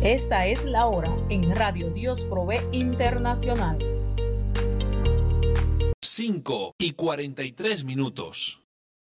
Esta es la hora en Radio Dios Provee Internacional. 5:43.